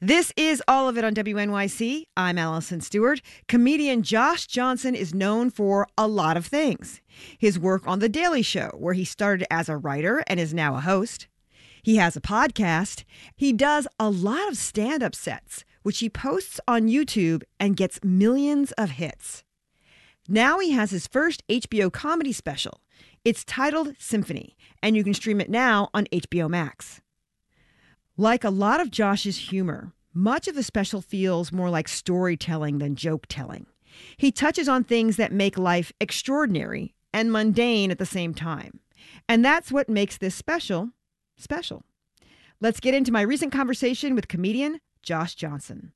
This is All of It on WNYC. I'm Allison Stewart. Comedian Josh Johnson is known for a lot of things. His work on The Daily Show, where he started as a writer and is now a host. He has a podcast. He does a lot of stand-up sets, which he posts on YouTube and gets millions of hits. Now he has his first HBO comedy special. It's titled Symphony, and you can stream it now on HBO Max. Like a lot of Josh's humor, much of the special feels more like storytelling than joke-telling. He touches on things that make life extraordinary and mundane at the same time. And that's what makes this special special. Let's get into my recent conversation with comedian Josh Johnson.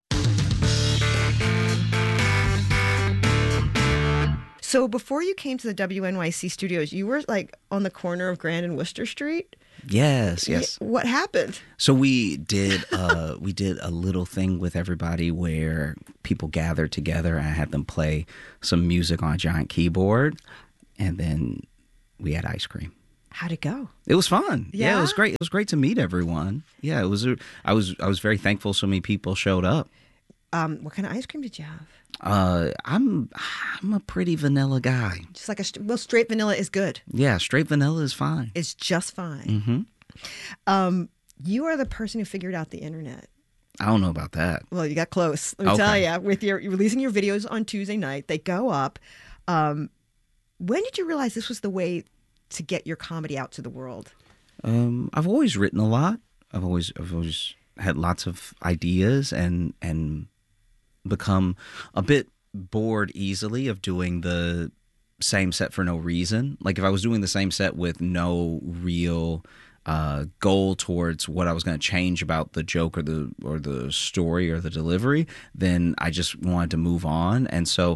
So before you came to the WNYC studios, you were like on the corner of Grand and Worcester Street? Yes. What happened? So we did a little thing with everybody where people gathered together and I had them play some music on a giant keyboard, and then we had ice cream. How'd it go? It was fun. Yeah, it was great. It was great to meet everyone. Yeah, it was. I was very thankful so many people showed up. What kind of ice cream did you have? I'm a pretty vanilla guy. Just like straight vanilla is good. Yeah, straight vanilla is fine. It's just fine. Mm-hmm. You are the person who figured out the internet. I don't know about that. Well, you got close. Let me tell you. With you're releasing your videos on Tuesday night, they go up. When did you realize this was the way to get your comedy out to the world? I've always written a lot. I've always had lots of ideas and become a bit bored easily of doing the same set for no reason. Like if I was doing the same set with no real goal towards what I was going to change about the joke or the story or the delivery, then I just wanted to move on. And so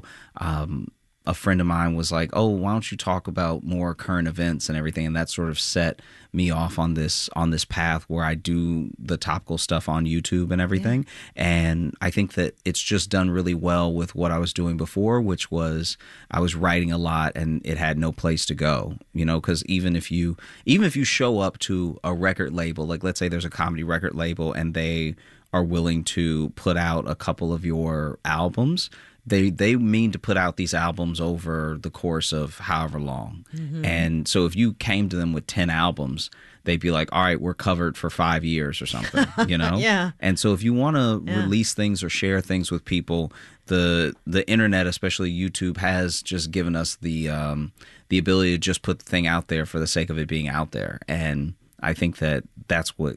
a friend of mine was like, "Oh, why don't you talk about more current events and everything?" And that sort of set me off on this path where I do the topical stuff on YouTube and everything. Yeah. And I think that it's just done really well with what I was doing before, which was I was writing a lot and it had no place to go, because even if you show up to a record label, like let's say there's a comedy record label and they are willing to put out a couple of your albums, they mean to put out these albums over the course of however long. Mm-hmm. And so if you came to them with 10 albums, they'd be like, all right, we're covered for 5 years or something, Yeah. And so if you want to release things or share things with people, the internet, especially YouTube, has just given us the ability to just put the thing out there for the sake of it being out there. And I think that's what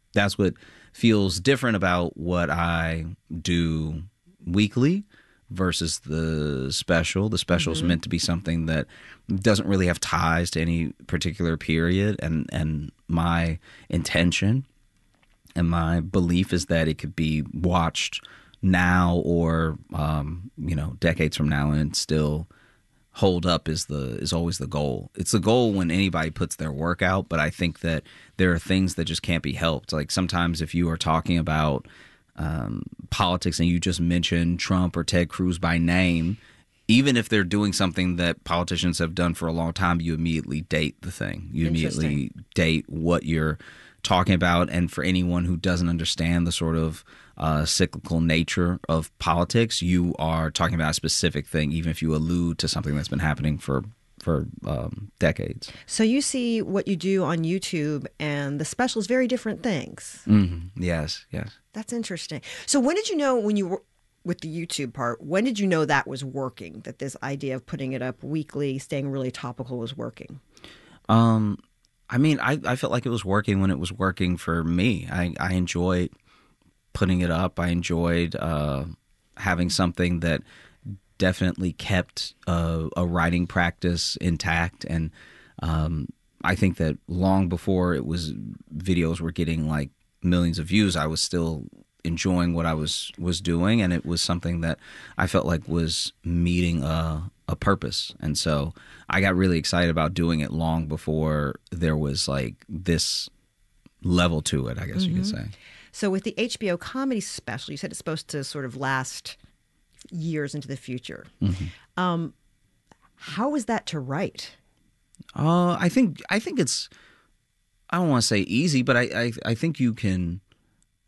feels different about what I do weekly versus the special. The special is meant to be something that doesn't really have ties to any particular period, and my intention and my belief is that it could be watched now or decades from now and still hold up is always the goal. It's the goal when anybody puts their work out, but I think that there are things that just can't be helped. Like sometimes if you are talking about politics and you just mention Trump or Ted Cruz by name, even if they're doing something that politicians have done for a long time, you immediately date the thing. You immediately date what you're talking about. And for anyone who doesn't understand the sort of cyclical nature of politics, you are talking about a specific thing, even if you allude to something that's been happening for decades. So you see what you do on YouTube and the specials, very different things. Mm-hmm. Yes. That's interesting. So when did you know, when you were with the YouTube part, when did you know that was working, that this idea of putting it up weekly, staying really topical was working? I felt like it was working when it was working for me. I enjoyed putting it up. I enjoyed having something that definitely kept a writing practice intact. And I think that long before videos were getting like millions of views, I was still enjoying what I was doing, and it was something that I felt like was meeting a purpose. And so I got really excited about doing it long before there was like this level to it, I guess you could say. So with the HBO comedy special, you said it's supposed to sort of last years into the future. Mm-hmm. How was that to write? I think it's, I don't want to say easy, but I think you can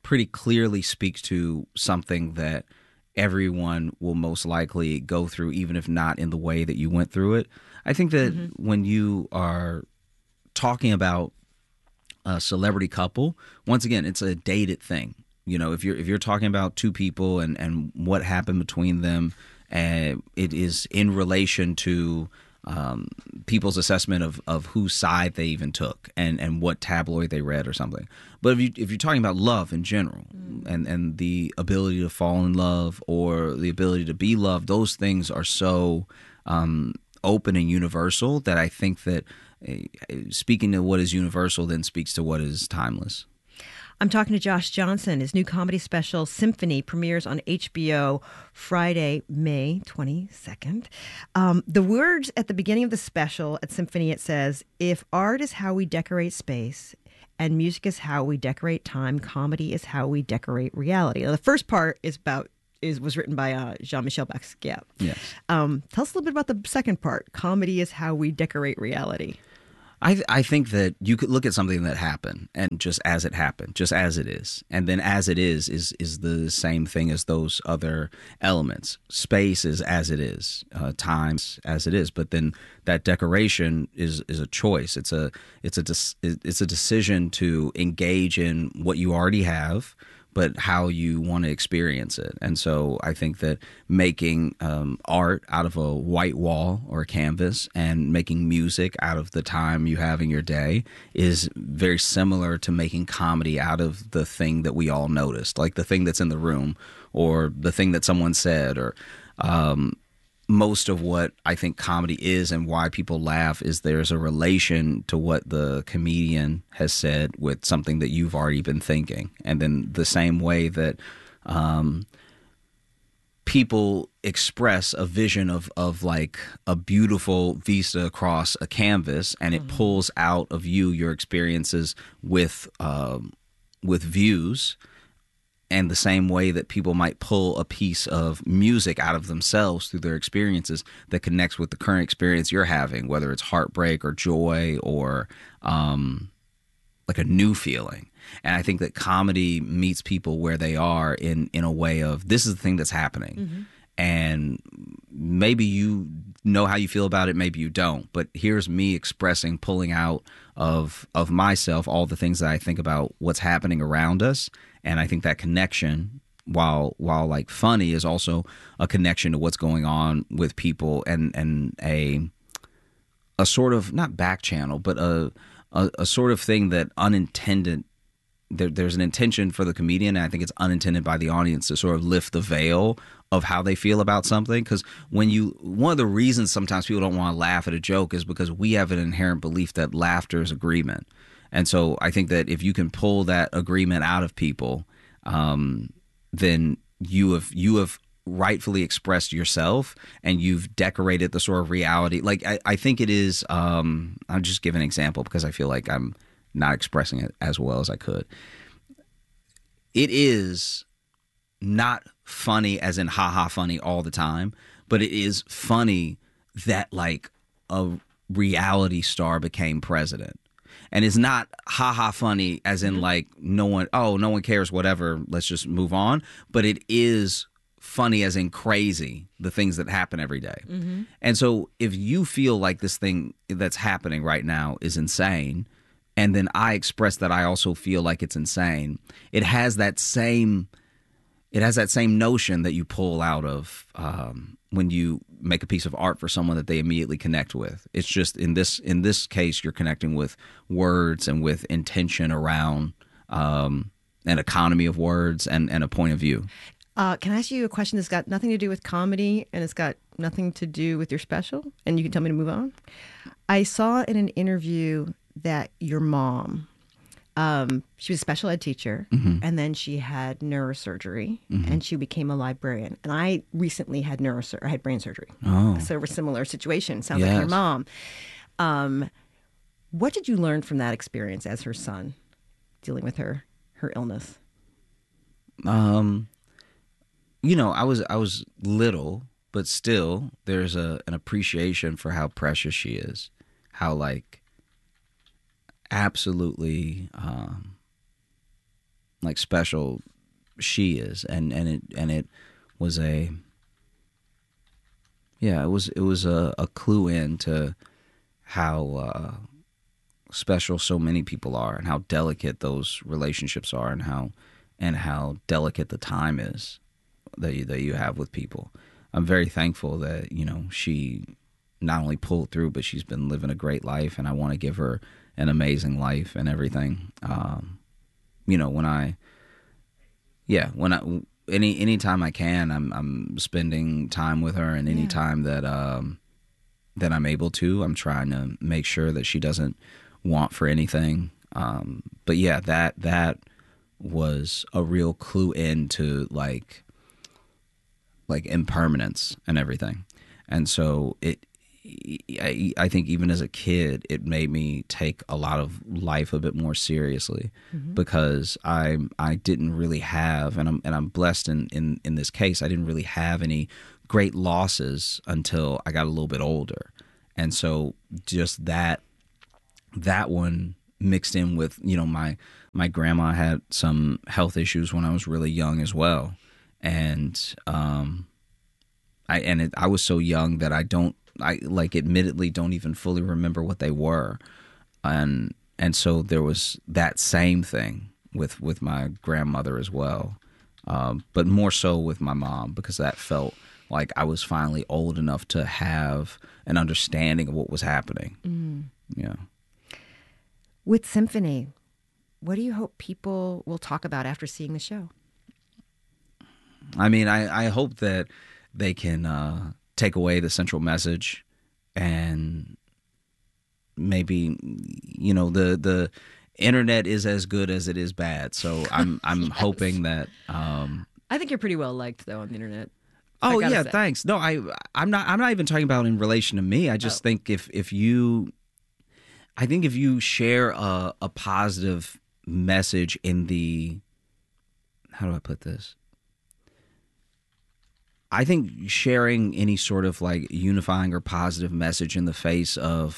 pretty clearly speaks to something that everyone will most likely go through, even if not in the way that you went through it. I think that when you are talking about a celebrity couple, once again, it's a dated thing. You know, if you're talking about two people and what happened between them, it is in relation to people's assessment of whose side they even took and what tabloid they read or something. But if you're talking about love in general and the ability to fall in love or the ability to be loved, those things are so open and universal that I think that speaking to what is universal then speaks to what is timeless. I'm talking to Josh Johnson. His new comedy special, Symphony, premieres on HBO Friday, May 22nd. The words at the beginning of the special at Symphony, it says, "If art is how we decorate space and music is how we decorate time, comedy is how we decorate reality." Now, the first part was written by Jean-Michel Basquiat. Yes. Tell us a little bit about the second part. Comedy is how we decorate reality. I think that you could look at something that happened and just as it happened, just as it is. And then as it is the same thing as those other elements. Space is as it is, times as it is. But then that decoration is a choice. It's a decision to engage in what you already have, but how you want to experience it. And so I think that making art out of a white wall or a canvas and making music out of the time you have in your day is very similar to making comedy out of the thing that we all noticed, like the thing that's in the room or the thing that someone said or most of what I think comedy is and why people laugh is there's a relation to what the comedian has said with something that you've already been thinking. And then the same way that people express a vision of like a beautiful vista across a canvas and it pulls out of you your experiences with views. And the same way that people might pull a piece of music out of themselves through their experiences that connects with the current experience you're having, whether it's heartbreak or joy or like a new feeling. And I think that comedy meets people where they are in a way of this is the thing that's happening. And maybe you know how you feel about it, maybe you don't. But here's me expressing, pulling out of myself all the things that I think about what's happening around us. And I think that connection, while like funny, is also a connection to what's going on with people and a sort of not back channel, but a sort of thing that unintended. There's an intention for the comedian, and I think it's unintended by the audience to sort of lift the veil of how they feel about something. Because one of the reasons sometimes people don't want to laugh at a joke is because we have an inherent belief that laughter is agreement. And so I think that if you can pull that agreement out of people, then you have rightfully expressed yourself and you've decorated the sort of reality. Like I think it is. I'll just give an example because I feel like I'm not expressing it as well as I could. It is not funny as in ha-ha funny all the time, but it is funny that like a reality star became president. And it's not ha-ha funny as in like no one cares, whatever, let's just move on. But it is funny as in crazy, the things that happen every day. And so if you feel like this thing that's happening right now is insane, and then I express that I also feel like it's insane, it has that same notion that you pull out of when you make a piece of art for someone that they immediately connect with. It's just in this case, you're connecting with words and with intention around an economy of words and a point of view. Can I ask you a question that's got nothing to do with comedy and it's got nothing to do with your special? And you can tell me to move on. I saw in an interview that your mom, she was a special ed teacher, and then she had neurosurgery, and she became a librarian. And I recently had I had brain surgery. So we're similar situation. Sounds like your mom. What did you learn from that experience as her son, dealing with her illness? You know, I was little, but still, there's an appreciation for how precious she is, how like absolutely like special she is, and it was a it was a clue into how special so many people are, and how delicate those relationships are, and how delicate the time is that you have with people. I'm very thankful that, you know, she not only pulled through, but she's been living a great life, and I want to give her an amazing life and everything. You know, anytime I can, I'm spending time with her, and any time that that I'm able to, I'm trying to make sure that she doesn't want for anything. But yeah, that was a real clue into like impermanence and everything. And so I think even as a kid, it made me take a lot of life a bit more seriously, because I didn't really have, and I'm blessed in this case, I didn't really have any great losses until I got a little bit older. And so just that one mixed in with, you know, my grandma had some health issues when I was really young as well. And I was so young that I admittedly don't even fully remember what they were. And so there was that same thing with my grandmother as well. But more so with my mom, because that felt like I was finally old enough to have an understanding of what was happening. Yeah. With Symphony, what do you hope people will talk about after seeing the show? I mean, I hope that they can take away the central message, and maybe, you know, the internet is as good as it is bad. So I'm yes. hoping that. I think you're pretty well liked though on the internet. Oh yeah, say. Thanks. No, I'm not even talking about in relation to me. I just think if you share a positive message in the, how do I put this? I think sharing any sort of like unifying or positive message in the face of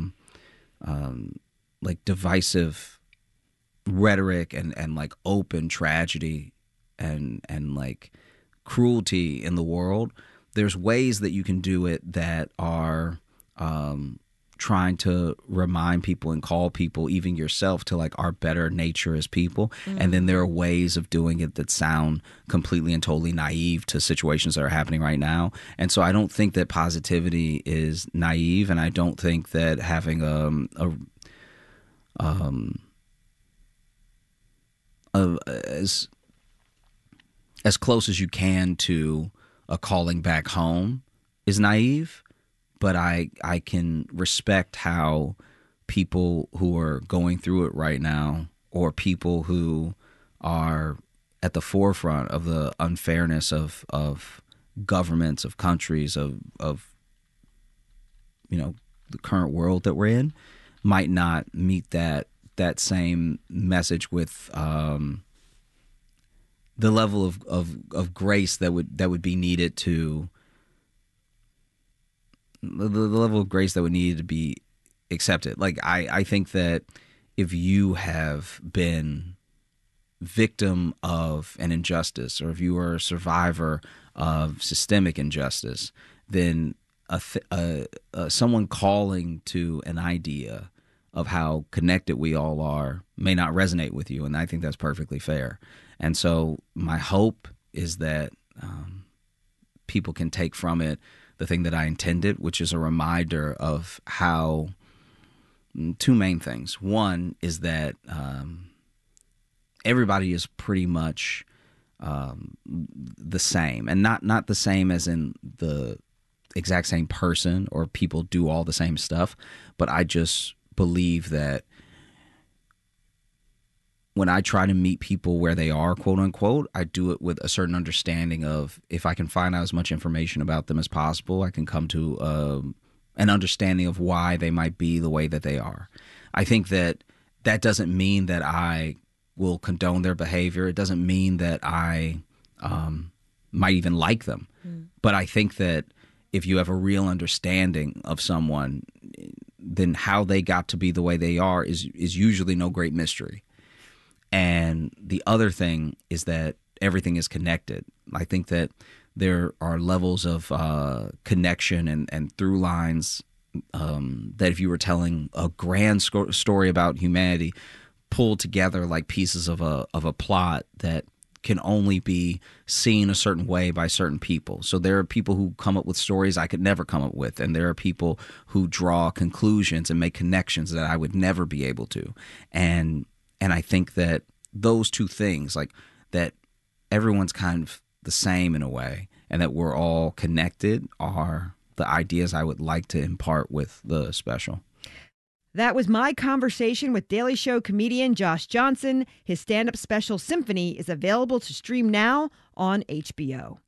like divisive rhetoric and like open tragedy and like cruelty in the world, there's ways that you can do it that are trying to remind people and call people, even yourself, to like our better nature as people. And then there are ways of doing it that sound completely and totally naive to situations that are happening right now. And so I don't think that positivity is naive, and I don't think that having as close as you can to a calling back home is naive. But I can respect how people who are going through it right now, or people who are at the forefront of the unfairness of governments, of countries, of you know, the current world that we're in, might not meet that same message with the level of grace that would be needed to. The level of grace that would need to be accepted. Like, I think that if you have been victim of an injustice, or if you are a survivor of systemic injustice, then someone calling to an idea of how connected we all are may not resonate with you, and I think that's perfectly fair. And so my hope is that people can take from it the thing that I intended, which is a reminder of how two main things. One is that everybody is pretty much the same, and not the same as in the exact same person or people do all the same stuff, but I just believe that when I try to meet people where they are, quote unquote, I do it with a certain understanding of, if I can find out as much information about them as possible, I can come to an understanding of why they might be the way that they are. I think that doesn't mean that I will condone their behavior. It doesn't mean that I might even like them. But I think that if you have a real understanding of someone, then how they got to be the way they are is usually no great mystery. And the other thing is that everything is connected. I think that there are levels of connection and through lines that if you were telling a grand story about humanity, pulled together like pieces of a plot that can only be seen a certain way by certain people. So there are people who come up with stories I could never come up with, and there are people who draw conclusions and make connections that I would never be able to. And I think that those two things, like that everyone's kind of the same in a way, and that we're all connected, are the ideas I would like to impart with the special. That was my conversation with Daily Show comedian Josh Johnson. His stand-up special Symphony is available to stream now on HBO.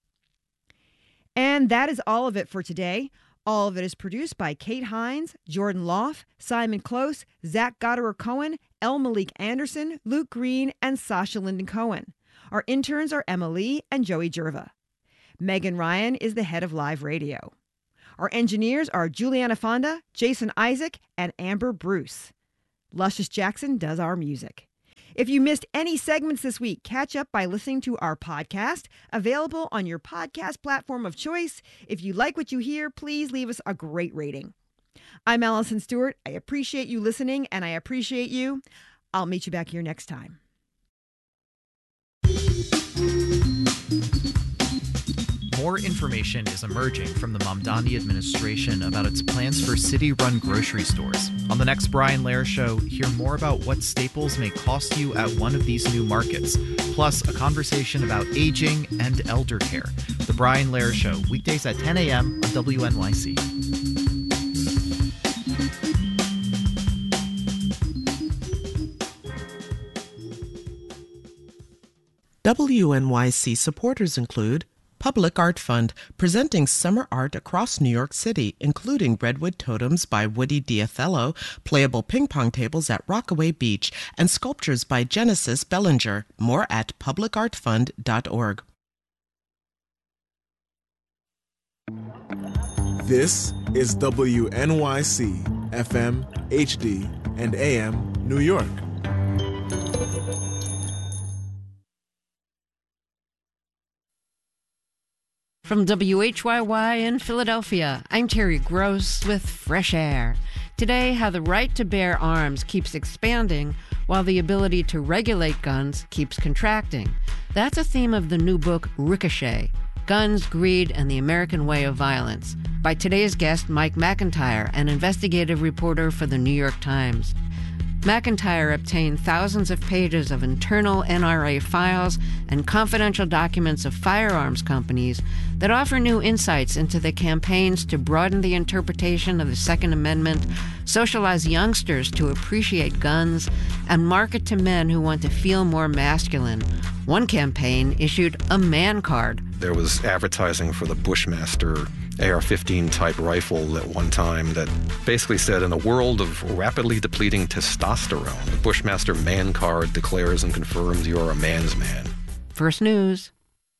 And that is all of it for today. All of it is produced by Kate Hines, Jordan Loff, Simon Close, Zach Goddard-Cohen, L. Malik Anderson, Luke Green, and Sasha Linden Cohen. Our interns are Emma Lee and Joey Jerva. Megan Ryan is the head of live radio. Our engineers are Juliana Fonda, Jason Isaac, and Amber Bruce. Luscious Jackson does our music. If you missed any segments this week, catch up by listening to our podcast, available on your podcast platform of choice. If you like what you hear, please leave us a great rating. I'm Allison Stewart. I appreciate you listening, and I appreciate you. I'll meet you back here next time. More information is emerging from the Mamdani administration about its plans for city-run grocery stores. On the next Brian Lehrer Show, hear more about what staples may cost you at one of these new markets, plus a conversation about aging and elder care. The Brian Lehrer Show, weekdays at 10 a.m. on WNYC. WNYC supporters include Public Art Fund, presenting summer art across New York City, including Redwood Totems by Woody Diathello, playable ping pong tables at Rockaway Beach, and sculptures by Genesis Bellinger. More at publicartfund.org. This is WNYC, FM, HD, and AM, New York. From WHYY in Philadelphia, I'm Terry Gross with Fresh Air. Today, how the right to bear arms keeps expanding while the ability to regulate guns keeps contracting. That's a theme of the new book, Ricochet, Guns, Greed, and the American Way of Violence, by today's guest, Mike McIntyre, an investigative reporter for the New York Times. McIntyre obtained thousands of pages of internal NRA files and confidential documents of firearms companies that offer new insights into the campaigns to broaden the interpretation of the Second Amendment, socialize youngsters to appreciate guns, and market to men who want to feel more masculine. One campaign issued a man card. There was advertising for the Bushmaster AR-15 type rifle at one time that basically said, in a world of rapidly depleting testosterone, the Bushmaster man card declares and confirms you're a man's man. First News.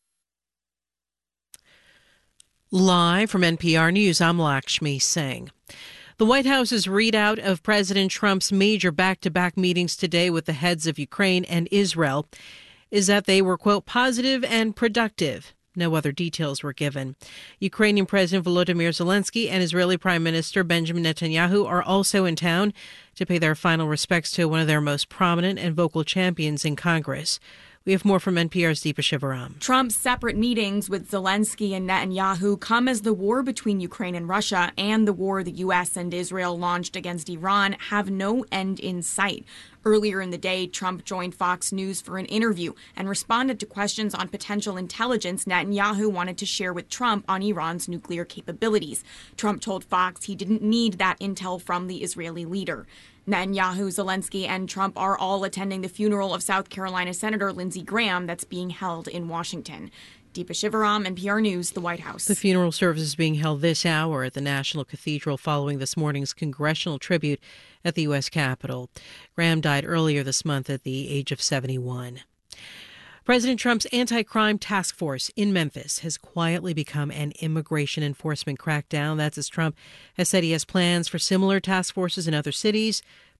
Live from NPR News, I'm Lakshmi Singh. The White House's readout of President Trump's major back-to-back meetings today with the heads of Ukraine and Israel is that they were, quote, positive and productive. No other details were given. Ukrainian President Volodymyr Zelensky and Israeli Prime Minister Benjamin Netanyahu are also in town to pay their final respects to one of their most prominent and vocal champions in Congress. We have more from NPR's Deepa Shivaram. Trump's separate meetings with Zelensky and Netanyahu come as the war between Ukraine and Russia and the war the U.S. and Israel launched against Iran have no end in sight. Earlier in the day, Trump joined Fox News for an interview and responded to questions on potential intelligence Netanyahu wanted to share with Trump on Iran's nuclear capabilities. Trump told Fox he didn't need that intel from the Israeli leader. Netanyahu, Zelensky, and Trump are all attending the funeral of South Carolina Senator Lindsey Graham that's being held in Washington. Deepa Shivaram, NPR News, the White House. The funeral service is being held this hour at the National Cathedral following this morning's congressional tribute at the U.S. Capitol. Graham died earlier this month at the age of 71. President Trump's anti-crime task force in Memphis has quietly become an immigration enforcement crackdown. That's as Trump has said he has plans for similar task forces in other cities,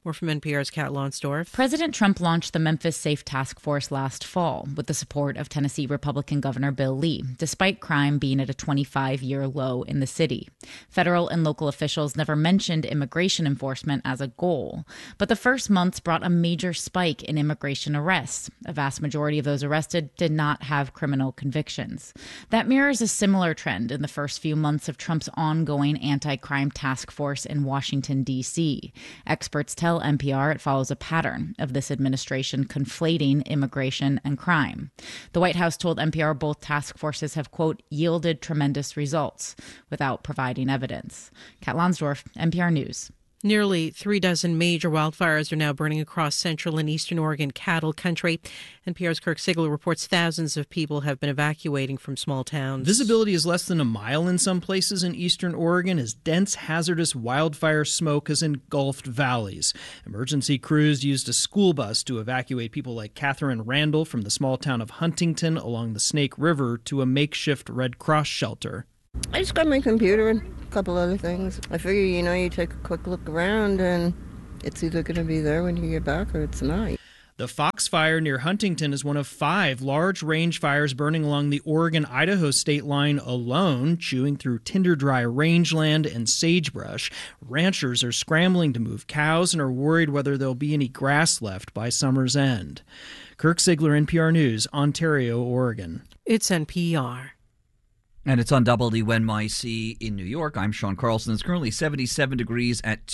More from NPR's Kat Lonsdorf. President Trump launched the Memphis Safe Task Force last fall with the support of Tennessee Republican Governor Bill Lee, despite crime being at a 25-year low in the city. Federal and local officials never mentioned immigration enforcement as a goal, but the first months brought a major spike in immigration arrests. A vast majority of those arrested did not have criminal convictions. That mirrors a similar trend in the first few months of Trump's ongoing anti-crime task force in Washington, D.C. Experts tell NPR it follows a pattern of this administration conflating immigration and crime. The White House told NPR both task forces have, quote, yielded tremendous results without providing evidence. Kat Lonsdorf, NPR News. Nearly 36 major wildfires are now burning across central and eastern Oregon cattle country. NPR's Kirk Siegler reports thousands of people have been evacuating from small towns. Visibility is less than a mile in some places in eastern Oregon as dense, hazardous wildfire smoke has engulfed valleys. Emergency crews used a school bus to evacuate people like Catherine Randall from the small town of Huntington along the Snake River to a makeshift Red Cross shelter. I just got my computer and a couple other things. I figure, you take a quick look around and it's either going to be there when you get back or it's not. The Fox Fire near Huntington is one of 5 large range fires burning along the Oregon-Idaho state line alone, chewing through tinder-dry rangeland and sagebrush. Ranchers are scrambling to move cows and are worried whether there'll be any grass left by summer's end. Kirk Siegler, NPR News, Ontario, Oregon. It's NPR. And it's on WNYC in New York. I'm Sean Carlson. It's currently 77 degrees at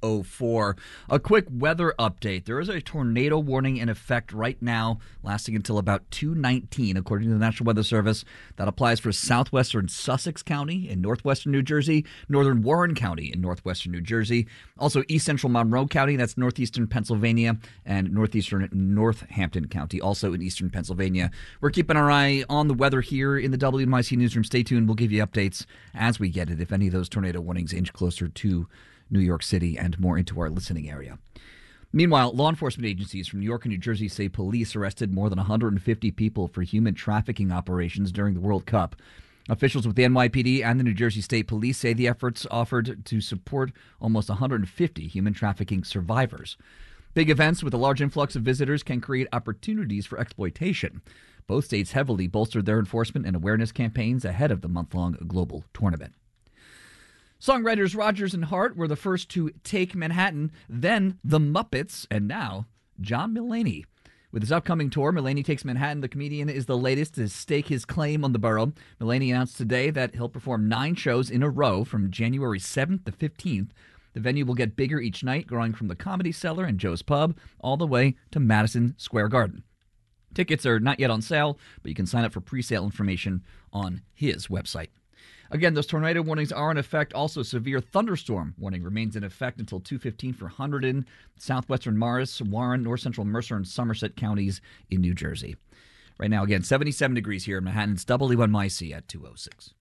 2:04. A quick weather update. There is a tornado warning in effect right now, lasting until about 2:19, according to the National Weather Service. That applies for southwestern Sussex County in northwestern New Jersey, northern Warren County in northwestern New Jersey, also east central Monroe County, that's northeastern Pennsylvania, and northeastern Northampton County, also in eastern Pennsylvania. We're keeping our eye on the weather here in the WNYC newsroom. Stay tuned. We'll give you updates as we get it if any of those tornado warnings inch closer to New York City and more into our listening area. Meanwhile, law enforcement agencies from New York and New Jersey say police arrested more than 150 people for human trafficking operations during the World Cup. Officials with the NYPD and the New Jersey State Police say the efforts offered to support almost 150 human trafficking survivors. Big events with a large influx of visitors can create opportunities for exploitation. Both states heavily bolstered their enforcement and awareness campaigns ahead of the month-long global tournament. Songwriters Rodgers and Hart were the first to take Manhattan, then the Muppets, and now John Mulaney. With his upcoming tour, Mulaney Takes Manhattan, the comedian is the latest to stake his claim on the borough. Mulaney announced today that he'll perform 9 shows in a row from January 7th to 15th. The venue will get bigger each night, growing from the Comedy Cellar and Joe's Pub all the way to Madison Square Garden. Tickets are not yet on sale, but you can sign up for pre-sale information on his website. Again, those tornado warnings are in effect. Also, severe thunderstorm warning remains in effect until 2:15 for Hunterdon, southwestern Morris, Warren, north central Mercer, and Somerset counties in New Jersey. Right now, again, 77 degrees here in Manhattan. It's WNYC at 2:06.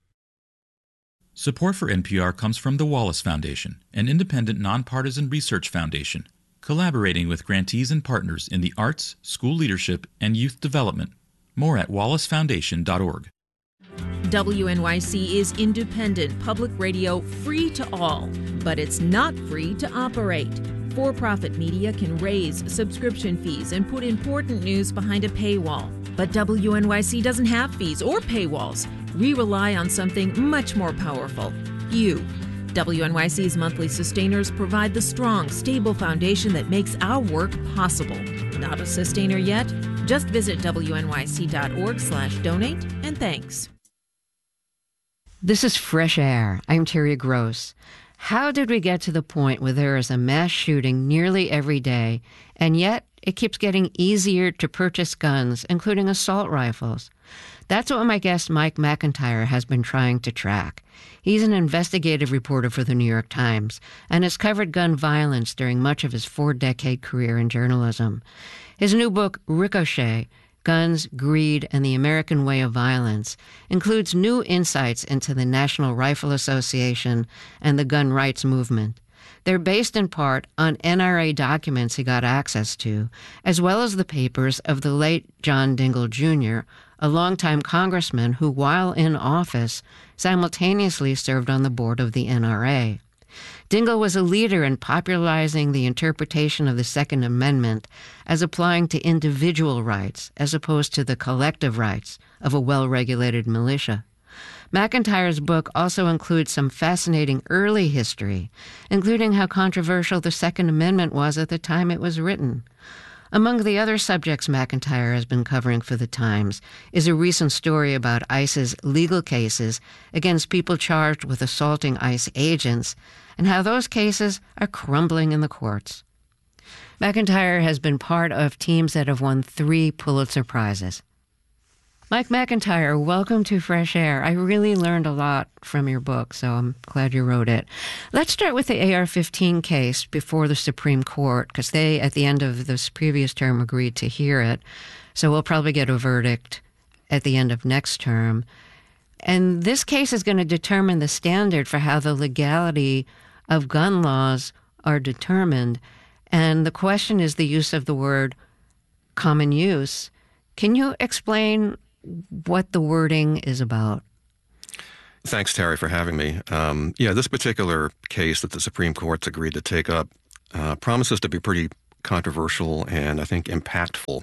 Support for NPR comes from the Wallace Foundation, an independent, nonpartisan research foundation, collaborating with grantees and partners in the arts, school leadership, and youth development. More at wallacefoundation.org. WNYC is independent public radio, free to all, but it's not free to operate. For-profit media can raise subscription fees and put important news behind a paywall. But WNYC doesn't have fees or paywalls. We rely on something much more powerful, you. WNYC's monthly sustainers provide the strong, stable foundation that makes our work possible. Not a sustainer yet? Just visit WNYC.org/donate and thanks. This is Fresh Air. I'm Terry Gross. How did we get to the point where there is a mass shooting nearly every day, and yet it keeps getting easier to purchase guns, including assault rifles? That's what my guest Mike McIntyre has been trying to track. He's an investigative reporter for the New York Times and has covered gun violence during much of his 4-decade career in journalism. His new book, Ricochet, Guns, Greed, and the American Way of Violence, includes new insights into the National Rifle Association and the gun rights movement. They're based in part on NRA documents he got access to, as well as the papers of the late John Dingell Jr., a longtime congressman who, while in office, simultaneously served on the board of the NRA. Dingell was a leader in popularizing the interpretation of the Second Amendment as applying to individual rights as opposed to the collective rights of a well-regulated militia. McIntyre's book also includes some fascinating early history, including how controversial the Second Amendment was at the time it was written. Among the other subjects McIntyre has been covering for The Times is a recent story about ICE's legal cases against people charged with assaulting ICE agents and how those cases are crumbling in the courts. McIntyre has been part of teams that have won 3 Pulitzer Prizes. Mike McIntyre, welcome to Fresh Air. I really learned a lot from your book, so I'm glad you wrote it. Let's start with the AR-15 case before the Supreme Court, because they, at the end of this previous term, agreed to hear it. So we'll probably get a verdict at the end of next term. And this case is going to determine the standard for how the legality of gun laws are determined. And the question is the use of the word common use. Can you explain what the wording is about? Thanks, Terry, for having me. This particular case that the Supreme Court's agreed to take up promises to be pretty controversial and I think impactful.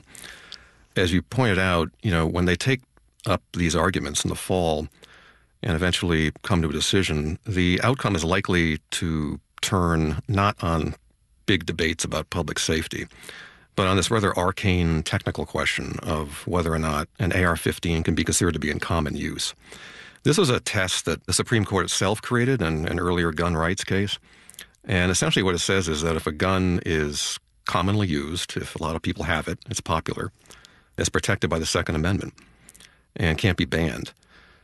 As you pointed out, when they take up these arguments in the fall and eventually come to a decision, the outcome is likely to turn not on big debates about public safety, but on this rather arcane technical question of whether or not an AR-15 can be considered to be in common use. This was a test that the Supreme Court itself created in an earlier gun rights case. And essentially what it says is that if a gun is commonly used, if a lot of people have it, it's popular, it's protected by the Second Amendment and can't be banned.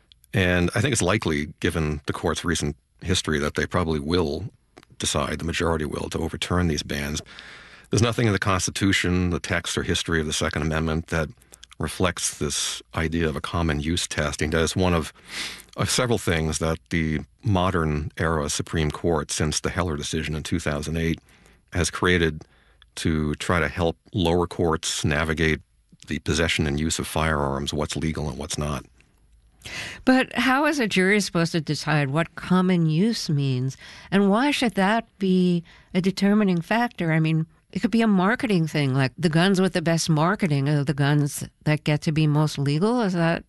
And I think it's likely, given the court's recent history, that they probably will decide, the majority will, to overturn these bans. There's nothing in the Constitution, the text or history of the Second Amendment that reflects this idea of a common use testing. That is one of several things that the modern era Supreme Court, since the Heller decision in 2008, has created to try to help lower courts navigate the possession and use of firearms, what's legal and what's not. But how is a jury supposed to decide what common use means? And why should that be a determining factor? I mean, it could be a marketing thing, like the guns with the best marketing are the guns that get to be most legal. Is that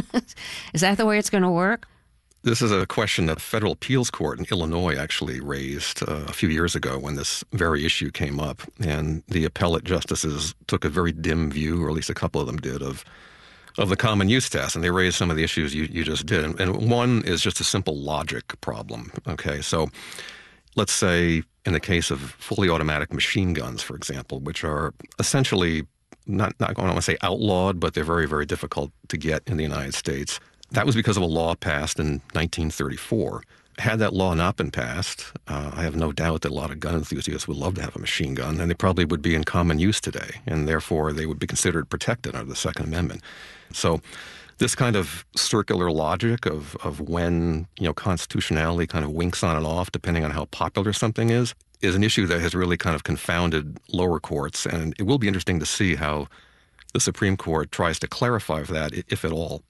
the way it's going to work? This is a question that the Federal Appeals Court in Illinois actually raised a few years ago when this very issue came up. And the appellate justices took a very dim view, or at least a couple of them did, of the common use test. And they raised some of the issues you just did. And one is just a simple logic problem. Okay, so let's say in the case of fully automatic machine guns, for example, which are essentially not I don't want to say outlawed, but they're very, very difficult to get in the United States. That was because of a law passed in 1934. Had that law not been passed, I have no doubt that a lot of gun enthusiasts would love to have a machine gun, and they probably would be in common use today, and therefore they would be considered protected under the Second Amendment. So this kind of circular logic of when, constitutionality kind of winks on and off depending on how popular something is an issue that has really kind of confounded lower courts. And it will be interesting to see how the Supreme Court tries to clarify that, if at all.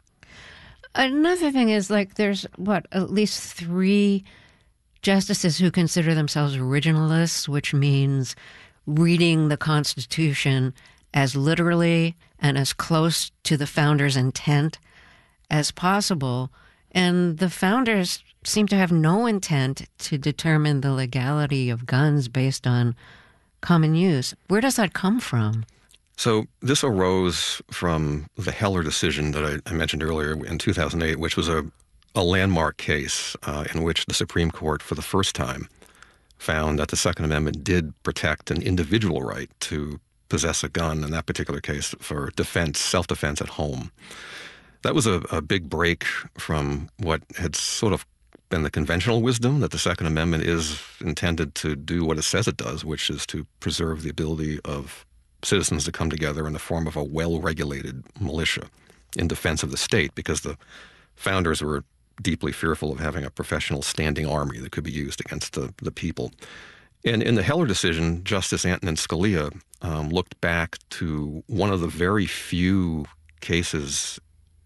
Another thing is, there's, at least 3 justices who consider themselves originalists, which means reading the Constitution as literally and as close to the founders' intent as possible. And the founders seem to have no intent to determine the legality of guns based on common use. Where does that come from? So this arose from the Heller decision that I mentioned earlier in 2008, which was a landmark case in which the Supreme Court, for the first time, found that the Second Amendment did protect an individual right to possess a gun, in that particular case, for defense, self-defense at home. That was a big break from what had sort of been the conventional wisdom, that the Second Amendment is intended to do what it says it does, which is to preserve the ability of citizens to come together in the form of a well-regulated militia in defense of the state, because the founders were deeply fearful of having a professional standing army that could be used against the people. And in the Heller decision, Justice Antonin Scalia looked back to one of the very few cases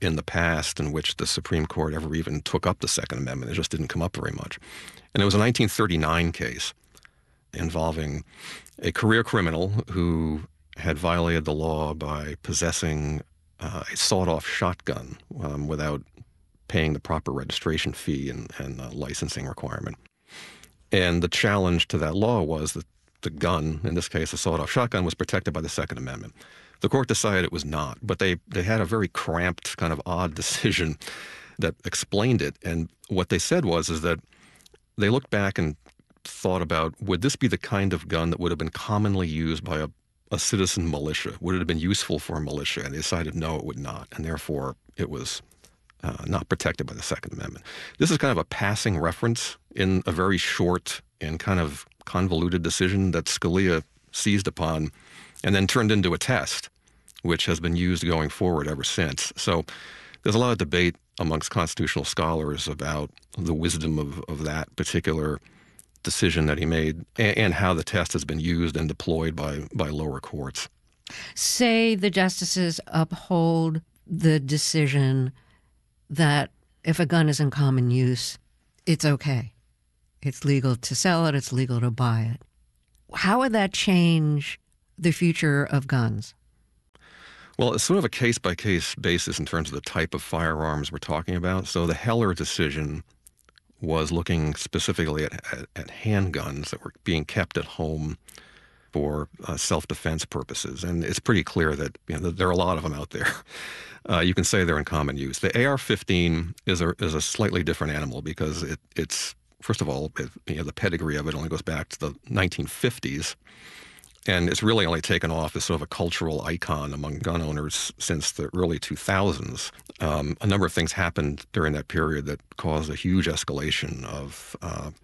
in the past in which the Supreme Court ever even took up the Second Amendment. It just didn't come up very much. And it was a 1939 case involving a career criminal who had violated the law by possessing a sawed-off shotgun without paying the proper registration fee and licensing requirement. And the challenge to that law was that the gun, in this case a sawed-off shotgun, was protected by the Second Amendment. The court decided it was not, but they had a very cramped, kind of odd decision that explained it. And what they said is that they looked back and thought about, would this be the kind of gun that would have been commonly used by a citizen militia? Would it have been useful for a militia? And they decided no, it would not, and therefore it was not protected by the Second Amendment. This is kind of a passing reference in a very short and kind of convoluted decision that Scalia seized upon and then turned into a test, which has been used going forward ever since. So there's a lot of debate amongst constitutional scholars about the wisdom of that particular decision that he made and how the test has been used and deployed by lower courts. Say the justices uphold the decision that if a gun is in common use, it's okay. It's legal to sell it. It's legal to buy it. How would that change the future of guns? Well, it's sort of a case-by-case basis in terms of the type of firearms we're talking about. So the Heller decision was looking specifically at handguns that were being kept at home for self-defense purposes. And it's pretty clear that there are a lot of them out there. You can say they're in common use. The AR-15 is a slightly different animal because it's first of all, the pedigree of it only goes back to the 1950s. And it's really only taken off as sort of a cultural icon among gun owners since the early 2000s. A number of things happened during that period that caused a huge escalation of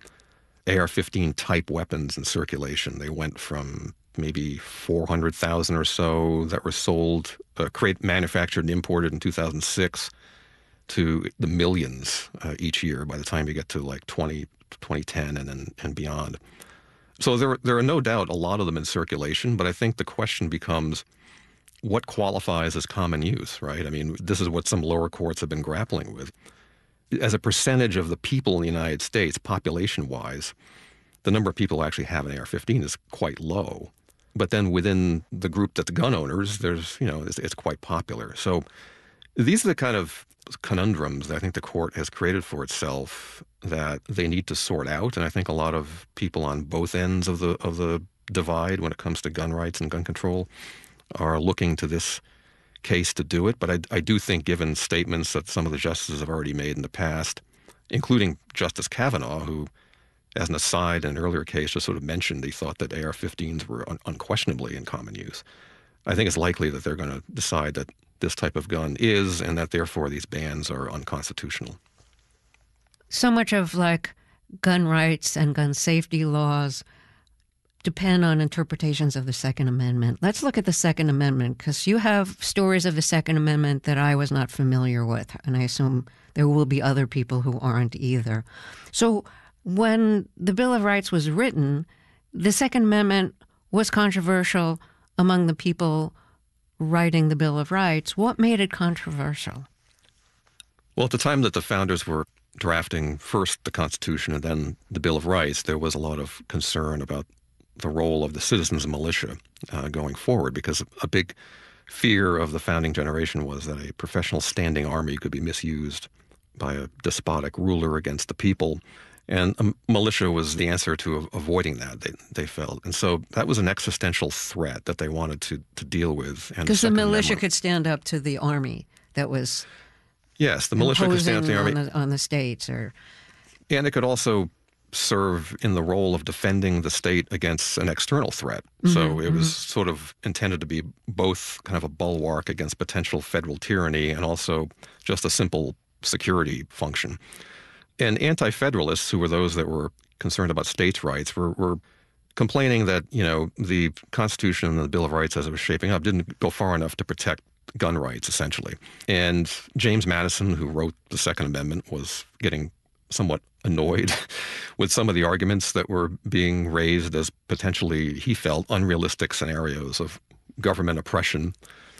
AR-15 type weapons in circulation. They went from maybe 400,000 or so that were sold, manufactured and imported in 2006 to the millions each year by the time you get to like 2010 and beyond. So there are no doubt a lot of them in circulation, but I think the question becomes what qualifies as common use, right? I mean, this is what some lower courts have been grappling with. As a percentage of the people in the United States, population-wise, the number of people who actually have an AR-15 is quite low. But then within the group that's gun owners, it's quite popular. So these are the kind of conundrums that I think the court has created for itself that they need to sort out. And I think a lot of people on both ends of the divide when it comes to gun rights and gun control are looking to this case to do it. But I do think, given statements that some of the justices have already made in the past, including Justice Kavanaugh, who, as an aside in an earlier case, just sort of mentioned he thought that AR-15s were unquestionably in common use, I think it's likely that they're going to decide that this type of gun is, and that therefore these bans are unconstitutional. So much of gun rights and gun safety laws depend on interpretations of the Second Amendment. Let's look at the Second Amendment, because you have stories of the Second Amendment that I was not familiar with, and I assume there will be other people who aren't either. So when the Bill of Rights was written, the Second Amendment was controversial among the people writing the Bill of Rights. What made it controversial? Well, at the time that the founders were drafting first the Constitution and then the Bill of Rights, there was a lot of concern about the role of the citizens militia going forward, because a big fear of the founding generation was that a professional standing army could be misused by a despotic ruler against the people. And a militia was the answer to avoiding that, they felt. And so that was an existential threat that they wanted to deal with. Because the militia could stand up to the army that was the militia could stand up to the army on the states. And it could also serve in the role of defending the state against an external threat. So it was sort of intended to be both kind of a bulwark against potential federal tyranny and also just a simple security function. And anti-federalists, who were those that were concerned about states' rights, were complaining that, the Constitution and the Bill of Rights as it was shaping up didn't go far enough to protect gun rights, essentially. And James Madison, who wrote the Second Amendment, was getting somewhat annoyed with some of the arguments that were being raised as potentially, he felt, unrealistic scenarios of government oppression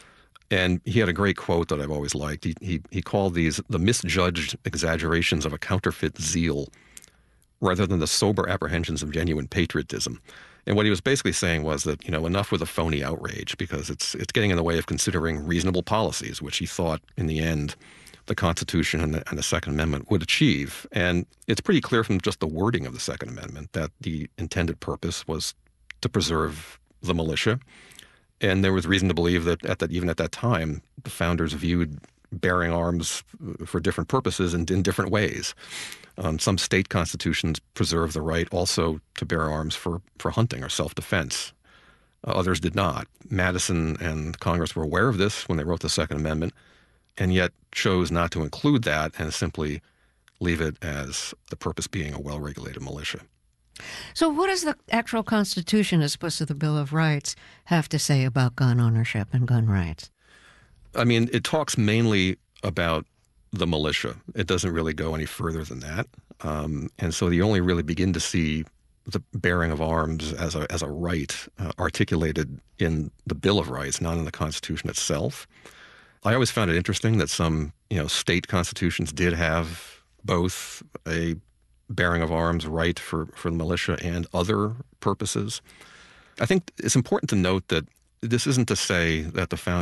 And he had a great quote that I've always liked. He called these the misjudged exaggerations of a counterfeit zeal rather than the sober apprehensions of genuine patriotism. And what he was basically saying was that, enough with a phony outrage, because it's getting in the way of considering reasonable policies, which he thought in the end the Constitution and the Second Amendment would achieve. And it's pretty clear from just the wording of the Second Amendment that the intended purpose was to preserve the militia. And there was reason to believe that even at that time, the founders viewed bearing arms for different purposes and in different ways. Some state constitutions preserve the right also to bear arms for hunting or self-defense. Others did not. Madison and Congress were aware of this when they wrote the Second Amendment, and yet chose not to include that and simply leave it as the purpose being a well-regulated militia. So what does the actual Constitution, as opposed to the Bill of Rights, have to say about gun ownership and gun rights? I mean, it talks mainly about the militia. It doesn't really go any further than that. And so you only really begin to see the bearing of arms as a right articulated in the Bill of Rights, not in the Constitution itself. I always found it interesting that some, state constitutions did have both a bearing of arms right for the militia and other purposes. I think it's important to note that this isn't to say that the founders